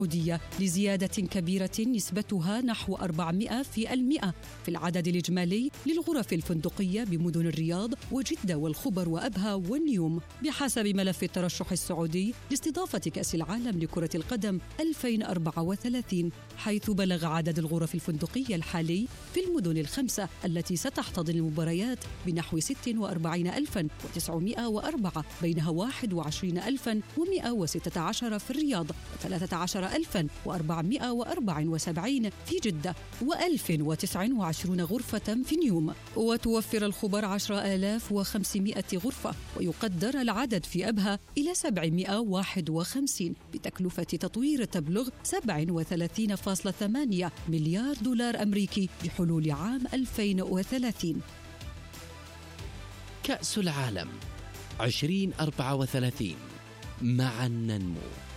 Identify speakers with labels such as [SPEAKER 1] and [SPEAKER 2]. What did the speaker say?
[SPEAKER 1] السعودية لزيادة كبيرة نسبتها نحو 400% في العدد الإجمالي للغرف الفندقية بمدن الرياض وجدة والخبر وأبها والنيوم، بحسب ملف الترشح السعودي لاستضافة كأس العالم لكرة القدم 2034، حيث بلغ عدد الغرف الفندقية الحالي في المدن الخمسة التي ستحتضن المباريات بنحو 46904، بينها 21116 في الرياض، و13474 في جدة، و1029 غرفة في نيوم. وتوفر الخبر 10500 غرفة، ويقدر العدد في أبها إلى 751 بتكلفة تطوير تبلغ 37.8 مليار دولار أمريكي بحلول عام 2030.
[SPEAKER 2] كأس العالم 2034 معا ننمو.